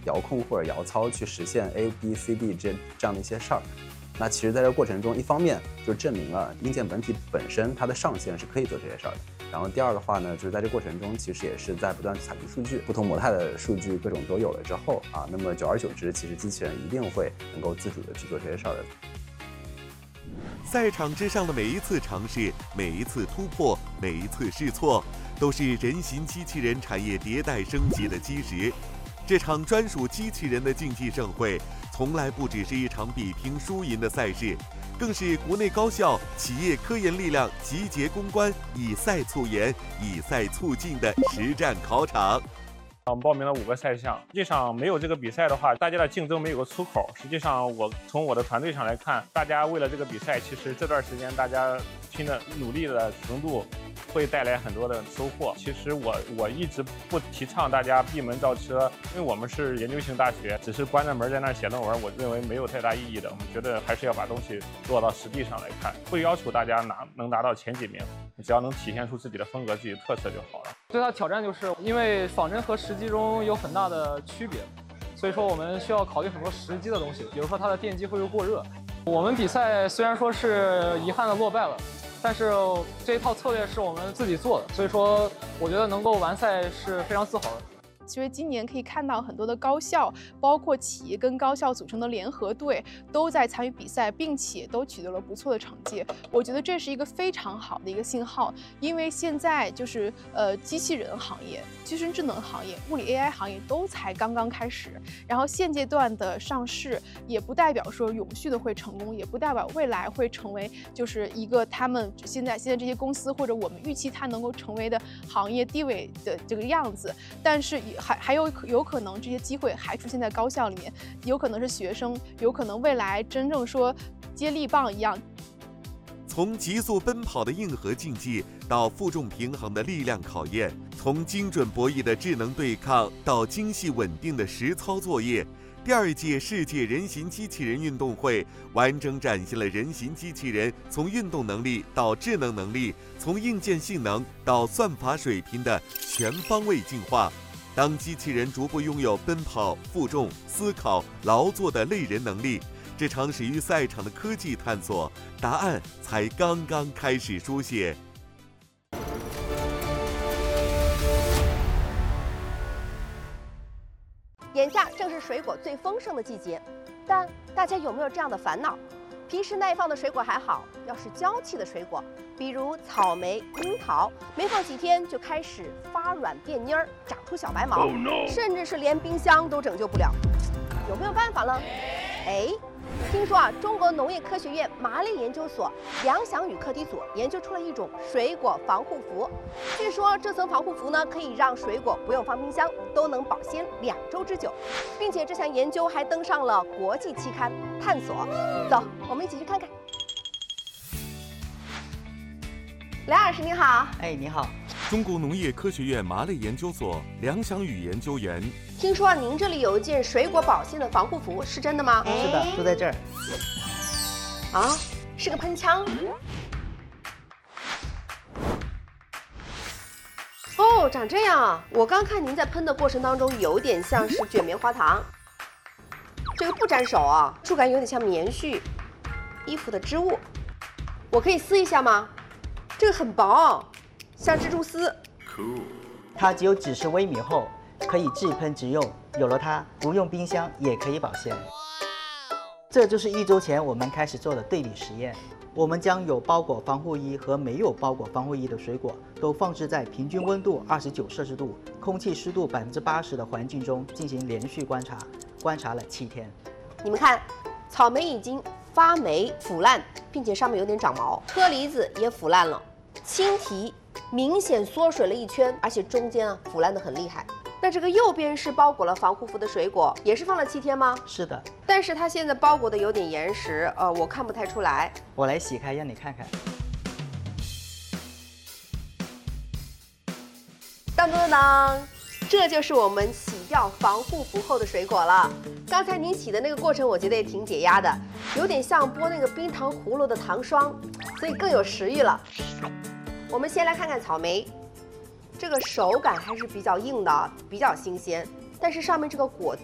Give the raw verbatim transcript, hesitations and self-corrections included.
遥控或者遥操去实现 A B C D 这这样的一些事儿。那其实在这个过程中，一方面就证明了硬件本体本身它的上限是可以做这些事儿的。然后第二的话呢，就是在这个过程中，其实也是在不断采集数据，不同模态的数据各种都有了之后啊，那么久而久之，其实机器人一定会能够自主的去做这些事儿的。 赛场之上的每一次尝试，每一次突破，每一次试错，都是人形机器人产业迭代升级的基石。这场专属机器人的竞技盛会，从来不只是一场比拼输赢的赛事，更是国内高校、企业科研力量集结攻关、以赛促研、以赛促进的实战考场。 我们报名了五个赛项，实际上没有这个比赛的话，大家的竞争没有个出口。实际上，我从我的团队上来看，大家为了这个比赛，其实这段时间大家拼的努力的程度，会带来很多的收获。其实我我一直不提倡大家闭门造车，因为我们是研究型大学，只是关着门在那儿写论文，我认为没有太大意义的。我们觉得还是要把东西落到实地上来看，不要求大家拿能拿到前几名，你只要能体现出自己的风格、自己的特色就好了。 最大的挑战就是因为仿真和实际中有很大的区别，所以说我们需要考虑很多实际的东西，比如说它的电机会不会过热。我们比赛虽然说是遗憾的落败了，但是这一套策略是我们自己做的，所以说我觉得能够完赛是非常自豪的。 其实今年可以看到很多的高校，包括企业跟高校组成的联合队，都在参与比赛，并且都取得了不错的成绩。我觉得这是一个非常好的一个信号，因为现在就是呃机器人行业、机器人智能行业、物理 A I 行业都才刚刚开始，然后现阶段的上市也不代表说永续的会成功，也不代表未来会成为就是一个他们现在现在这些公司或者我们预期它能够成为的行业地位的这个样子，但是也还还有有可能这些机会还出现在高校里面，有可能是学生，有可能未来真正说接力棒一样。 从急速奔跑的硬核竞技到负重平衡的力量考验，从精准博弈的智能对抗到精细稳定的实操作业，第二届世界人形机器人运动会完整展现了人形机器人从运动能力到智能能力，从硬件性能到算法水平的全方位进化。当机器人逐步拥有奔跑、负重、思考、劳作的类人能力，这场始于赛场的科技探索，答案才刚刚开始书写。 眼下正是水果最丰盛的季节，但大家有没有这样的烦恼？皮实耐放的水果还好，要是娇气的水果，比如草莓、樱桃，没放几天就开始发软变蔫儿，长出小白毛， oh, no. 甚至是连冰箱都拯救不了。有没有办法呢？哎，听说啊，中国农业科学院麻类研究所粮饷与课题组研究出了一种水果防护服。据说这层防护服呢，可以让水果不用放冰箱，都能保鲜两周之久，并且这项研究还登上了国际期刊《探索》。走，我们一起去看看。梁老师你好。 哎，你好。 中国农业科学院麻类研究所粮饷与研究员。 听说您这里有一件水果保鲜的防护服，是真的吗？ 是的，就在这儿。 啊，是个喷枪。哦，长这样啊！我刚看您在喷的过程当中，有点像是卷棉花糖。这个不沾手啊，触感有点像棉絮，衣服的织物。我可以撕一下吗？这个很薄，像蜘蛛丝。 Cool. 它只有几十微米厚，可以即喷即用。有了它，不用冰箱也可以保鲜。这就是一周前我们开始做的对比实验。我们将有包裹防护衣和没有包裹防护衣的水果都放置在平均温度二十九摄氏度、空气湿度百分之八十的环境中进行连续观察，观察了七天。 你们看，草莓已经发霉腐烂，并且上面有点长毛，车厘子也腐烂了，青提明显缩水了一圈，而且中间啊腐烂得很厉害。那这个右边是包裹了防护服的水果，也是放了七天吗？ 是的，但是它现在包裹的有点严实，呃，我看不太出来。 我来洗开让你看看。 当当当，这就是我们洗掉防护服后的水果了。刚才您洗的那个过程，我觉得也挺解压的，有点像剥那个冰糖葫芦的糖霜，所以更有食欲了。我们先来看看草莓。这个手感还是比较硬的，比较新鲜，但是上面这个果